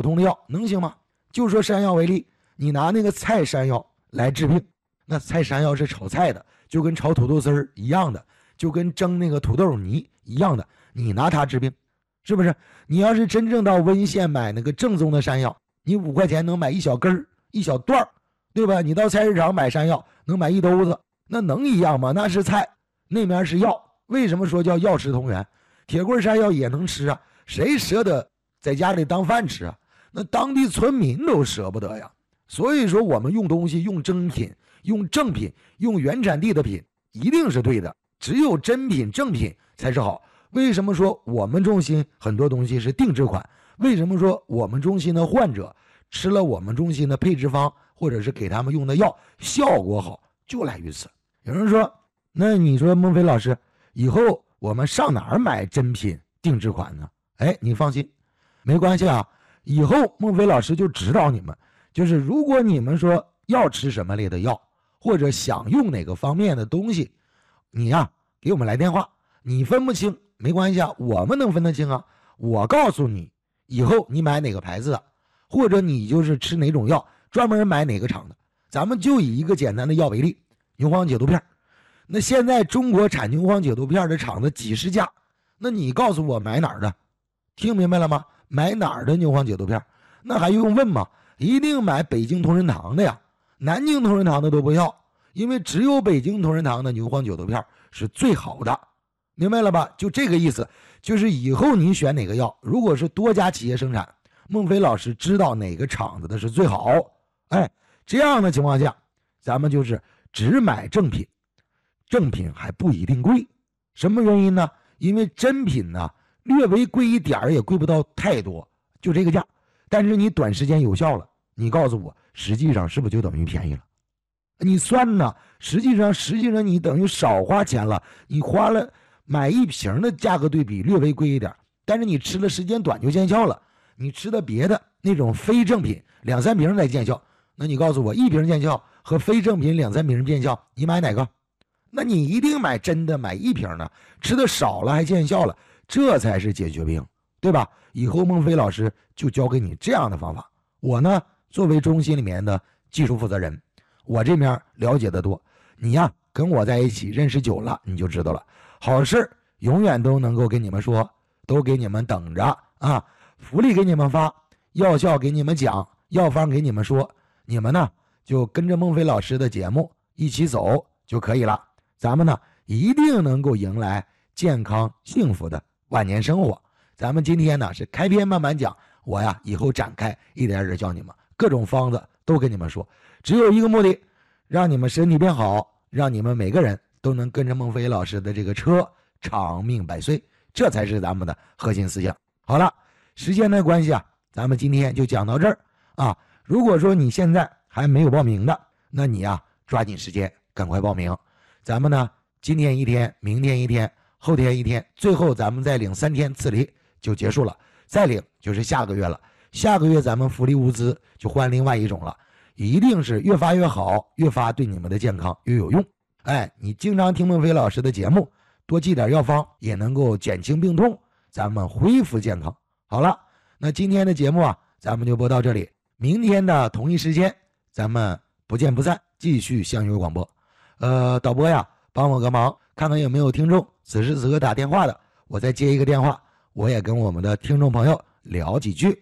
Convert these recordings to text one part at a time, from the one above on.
通的药能行吗？就说山药为例，你拿那个菜山药来治病，那菜山药是炒菜的，就跟炒土豆丝儿一样的，就跟蒸那个土豆泥一样的，你拿它治病，是不是？你要是真正到温县买那个正宗的山药，你5块钱能买一小根儿一小段儿，对吧？你到菜市场买山药能买一兜子，那能一样吗？那是菜，那面是药。为什么说叫药食同源？铁棍山药也能吃啊，谁舍得在家里当饭吃啊？那当地村民都舍不得呀。所以说我们用东西用真品，用正品，用原产地的品，一定是对的，只有真品正品才是好。为什么说我们中心很多东西是定制款？为什么说我们中心的患者吃了我们中心的配置方，或者是给他们用的药效果好，就来于此。有人说，那你说孟非老师，以后我们上哪儿买真品定制款呢？哎，你放心，没关系啊，以后孟非老师就指导你们，就是如果你们说要吃什么类的药，或者想用哪个方面的东西，你呀给我们来电话。你分不清没关系啊，我们能分得清啊。我告诉你，以后你买哪个牌子的，或者你就是吃哪种药，专门买哪个厂的。咱们就以一个简单的药为例，牛黄解毒片。那现在中国产牛黄解毒片的厂子几十家，那你告诉我买哪儿的？听明白了吗？买哪儿的牛黄解毒片？那还用问吗？一定买北京同仁堂的呀，南京同仁堂的都不要，因为只有北京同仁堂的牛黄解毒片是最好的。明白了吧？就这个意思，就是以后你选哪个药，如果是多家企业生产，孟非老师知道哪个厂子的是最好。哎，这样的情况下，咱们就是只买正品，正品还不一定贵。什么原因呢？因为真品呢略微贵一点也贵不到太多，就这个价，但是你短时间有效了，你告诉我实际上是不是就等于便宜了？你算呢，实际上你等于少花钱了，你花了买一瓶的价格对比略微贵一点，但是你吃了时间短就见效了。你吃的别的那种非正品2、3瓶才见效，那你告诉我1瓶见效和非正品2、3瓶见效，你买哪个？那你一定买真的，买1瓶的，吃的少了还见效了，这才是解决病，对吧？以后孟非老师就教给你这样的方法。我呢，作为中心里面的技术负责人，我这边了解的多，你呀跟我在一起认识久了，你就知道了。好事永远都能够跟你们说，都给你们等着啊！福利给你们发，药效给你们讲，药方给你们说，你们呢就跟着孟非老师的节目一起走就可以了。咱们呢一定能够迎来健康幸福的晚年生活。咱们今天呢是开篇慢慢讲，我呀以后展开一点点教你们，各种方子都跟你们说，只有一个目的，让你们身体变好，让你们每个人都能跟着孟非老师的这个车长命百岁，这才是咱们的核心思想。好了，时间的关系啊，咱们今天就讲到这儿啊。如果说你现在还没有报名的，那你啊抓紧时间赶快报名。咱们呢今天1天，明天1天，后天1天，最后咱们再领3天赐礼就结束了，再领就是下个月了。下个月咱们福利物资就换另外一种了，一定是越发越好，越发对你们的健康越有用。哎，你经常听孟非老师的节目，多记点药方也能够减轻病痛，咱们恢复健康。好了，那今天的节目啊咱们就播到这里，明天的同一时间咱们不见不散，继续相约广播。导播呀帮我个忙，看看有没有听众此时此刻打电话的，我再接一个电话，我也跟我们的听众朋友聊几句。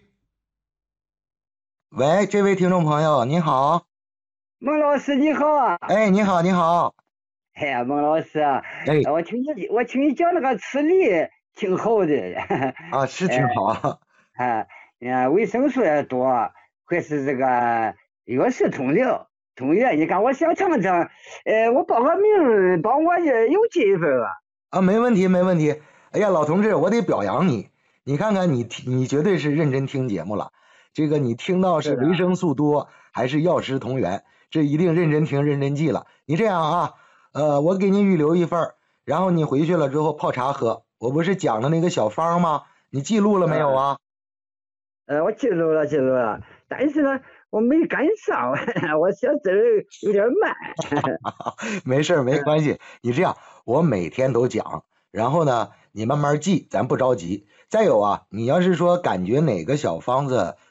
喂，这位听众朋友你好。 孟老师你好啊。 哎，你好你好。 哎呀，孟老师啊， 哎， 我听你讲那个吃梨挺好的啊，是挺好维生素也多，还是这个药食同源。你看我想尝尝，我报个名，帮我邮寄一份啊，没问题没问题。哎呀，老同志，我得表扬你，你看看你绝对是认真听节目了。这个你听到是维生素多还是药食同源，这一定认真听认真记了。你这样啊，我给你预留一份，然后你回去了之后泡茶喝。我不是讲的那个小方吗？你记录了没有啊？ 我记录了，但是呢我没赶上，我写字有点慢。 没事没关系，你这样我每天都讲，然后呢你慢慢记，咱不着急。再有啊，你要是说感觉哪个小方子